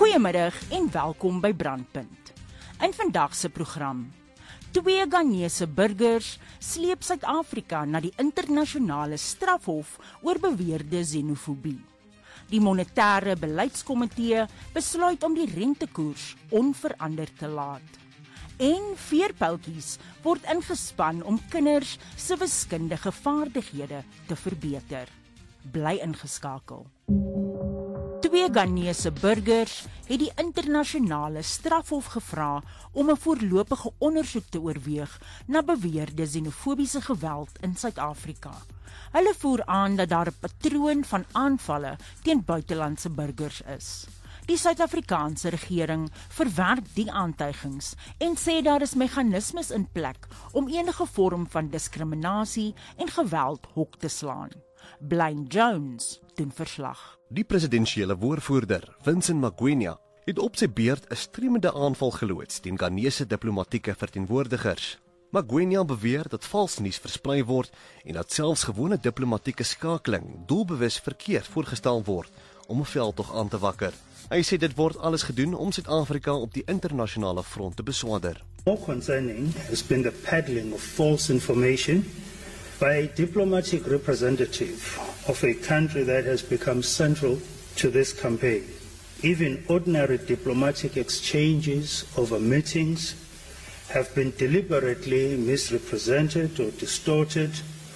Goeiemiddag en welkom by Brandpunt. In vandag se program: 2 Ghanese burgers sleep Suid-Afrika na die internasionale strafhof oor beweerde xenofobie. Die monetêre beleidskomitee besluit om die rentekoers onveranderd te laat. En veerpeltjies word ingespan om kinders se wiskundige vaardighede te verbeter. Bly ingeskakel. 2 Ghanese burgers het die internasionale strafhof gevra om 'n voorlopige ondersoek te oorweeg na beweerde xenofobiese geweld in Suid-Afrika. Hulle voer aan dat daar 'n patroon van aanvalle teen buitelandse burgers is. Die Suid-Afrikaanse regering verwerp die aantuigings en sê daar is meganismes in plek om enige vorm van diskriminasie en geweld hok te slaan. Blaine Jones doen verslag. Die presidensiële woordvoerder, Vincent Magwenya, het op sy beurt 'n streemende aanval geloods teen Ghanese diplomatieke verteenwoordigers. Magwenya beweer dat vals nuus versprei word en dat selfs gewone diplomatieke skakeling doelbewus verkeerd voorgestel word om 'n veldtog aan te wakker. Hy sê dit word alles gedoen om Suid-Afrika op die internasionale front te beswaarder. More concerning has been the peddling of false information by a diplomatic representative of a country that has become central to this campaign. Even ordinary diplomatic exchanges over meetings have been deliberately misrepresented or distorted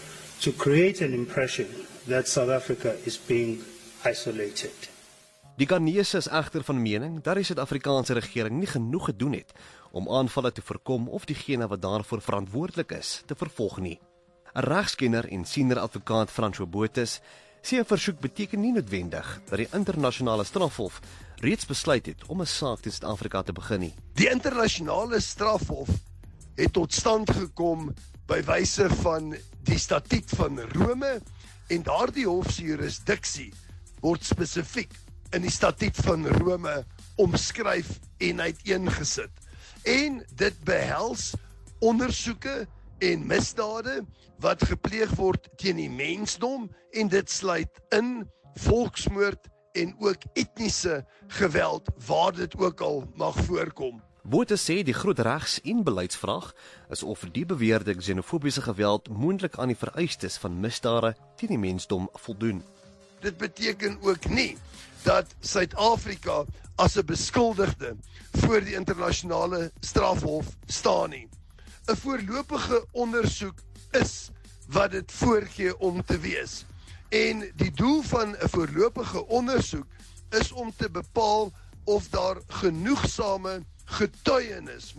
to create an impression that South Africa is being isolated. Die Ghanese is egter van mening dat die Suid-Afrikaanse regering nie genoeg gedoen het om aanvalle te voorkom of diegene wat daarvoor verantwoordelik is te vervolg nie. 'n Regskenner en senior advokaat Francois Botes sê 'n versoek beteken nie noodwendig dat die internasionale strafhof reeds besluit het om 'n saak teen Suid-Afrika te begin nie. Die internasionale strafhof het tot stand gekom by wyse van die statuut van Rome en daardie hof se jurisdiksie word spesifiek in die statuut van Rome omskryf en uiteengesit. En dit behels ondersoeke en misdade wat gepleeg word teen die mensdom en dit sluit in volksmoord en ook etniese geweld waar dit ook al mag voorkom. Botes sê die groot regs- en beleidsvraag is of die beweerde xenofobiese geweld moontlik aan die vereistes van misdade teen die mensdom voldoen. Dit beteken ook nie dat Suid-Afrika as 'n beskuldigde voor die internasionale strafhof staan nie. 'n Voorlopige ondersoek is wat dit voorgee om te wees. En die doel van 'n voorlopige ondersoek is om te bepaal of daar genoegsame getuienis